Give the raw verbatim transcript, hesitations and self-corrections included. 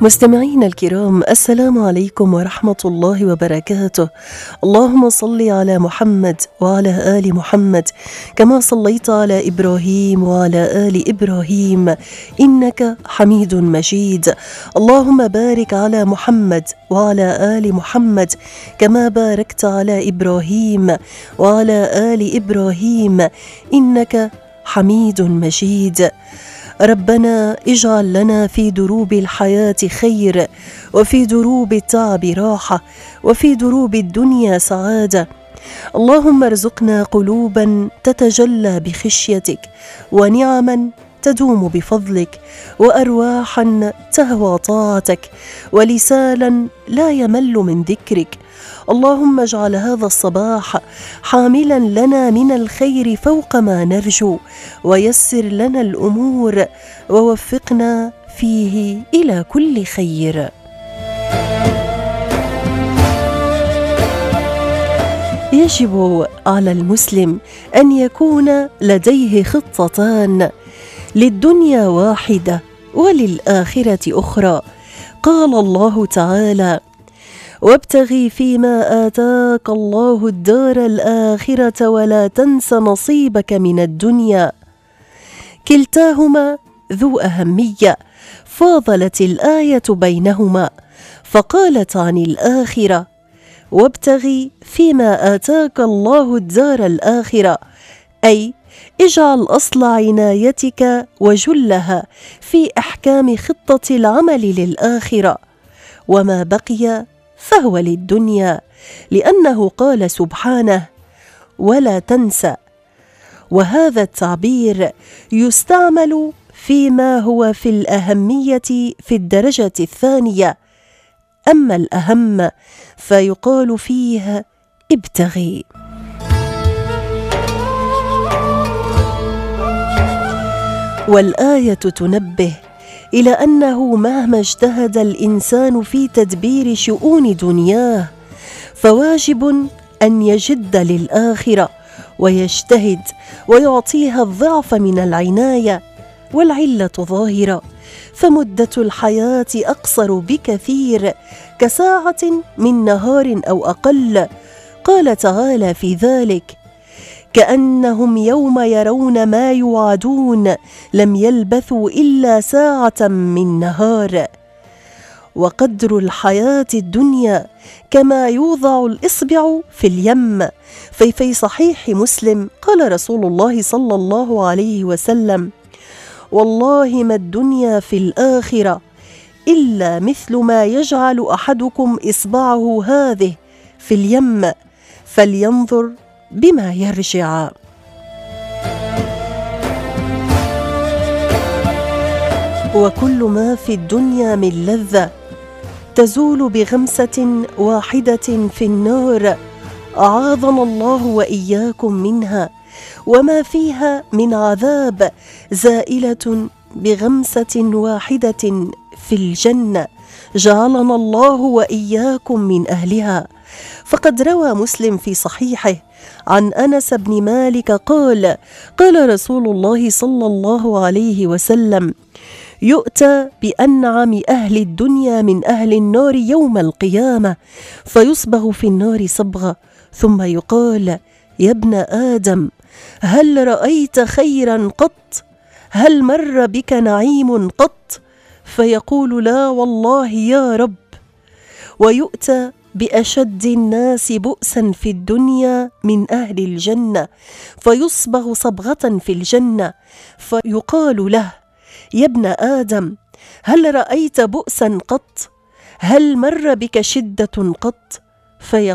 مستمعينا الكرام، السلام عليكم ورحمة الله وبركاته. اللهم صل على محمد وعلى آل محمد كما صليت على إبراهيم وعلى آل إبراهيم إنك حميد مجيد. اللهم بارك على محمد وعلى آل محمد كما باركت على إبراهيم وعلى آل إبراهيم إنك حميد مجيد. ربنا اجعل لنا في دروب الحياة خير، وفي دروب التعب راحة، وفي دروب الدنيا سعادة. اللهم ارزقنا قلوبا تتجلى بخشيتك، ونعما تدوم بفضلك، وأرواحا تهوى طاعتك، ولسانا لا يمل من ذكرك. اللهم اجعل هذا الصباح حاملا لنا من الخير فوق ما نرجو، ويسر لنا الأمور، ووفقنا فيه إلى كل خير. يجب على المسلم أن يكون لديه خطتان، للدنيا واحدة وللآخرة أخرى. قال الله تعالى: وابتغي فيما آتاك الله الدار الآخرة ولا تنس نصيبك من الدنيا. كلتاهما ذو أهمية، فاضلت الآية بينهما فقالت عن الآخرة: وابتغي فيما آتاك الله الدار الآخرة، أي اجعل أصل عنايتك وجلها في إحكام خطة العمل للآخرة، وما بقي فهو للدنيا، لأنه قال سبحانه: ولا تنسى. وهذا التعبير يستعمل فيما هو في الأهمية في الدرجة الثانية، أما الأهم فيقال فيه ابتغي. والآية تنبه إلى أنه مهما اجتهد الإنسان في تدبير شؤون دنياه، فواجب أن يجد للآخرة ويجتهد ويعطيها الضعف من العناية. والعلة ظاهرة، فمدة الحياة أقصر بكثير، كساعة من نهار أو أقل. قال تعالى في ذلك: كأنهم يوم يرون ما يوعدون لم يلبثوا إلا ساعة من نهار. وقدر الحياة الدنيا كما يوضع الإصبع في اليم. في في صحيح مسلم قال رسول الله صلى الله عليه وسلم: والله ما الدنيا في الآخرة إلا مثل ما يجعل أحدكم إصبعه هذه في اليم، فلينظر بما يرجع. وكل ما في الدنيا من لذة تزول بغمسة واحدة في النار، أعاذنا الله وإياكم منها. وما فيها من عذاب زائلة بغمسة واحدة في الجنة، جعلنا الله وإياكم من أهلها. فقد روى مسلم في صحيحه عن أنس بن مالك قال: قال رسول الله صلى الله عليه وسلم: يؤتى بأنعم أهل الدنيا من أهل النار يوم القيامة، فيصبغ في النار صبغة، ثم يقال: يا ابن آدم، هل رأيت خيرا قط؟ هل مر بك نعيم قط؟ فيقول: لا والله يا رب. ويؤتى بأشد الناس بؤسا في الدنيا من أهل الجنة، فيصبغ صبغة في الجنة، فيقال له: يا ابن آدم، هل رأيت بؤسا قط؟ هل مر بك شدة قط؟ فيقول: